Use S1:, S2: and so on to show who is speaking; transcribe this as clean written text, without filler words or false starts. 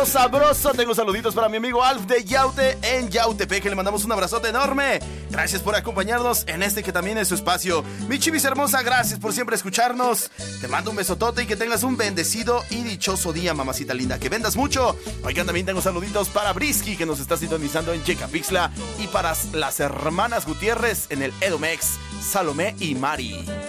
S1: rico, sabroso. Tengo saluditos para mi amigo Alf de Yaute en Yautepec, que le mandamos un abrazote enorme. Gracias por acompañarnos en este que también es su espacio. Mi chivis hermosa, gracias por siempre escucharnos. Te mando un besotote y que tengas un bendecido y dichoso día, mamacita linda. Que vendas mucho. Oigan, también tengo saluditos para Brisky, que nos está sintonizando en Yecapixtla, y para las hermanas Gutiérrez en el Edomex, Salomé y Mari.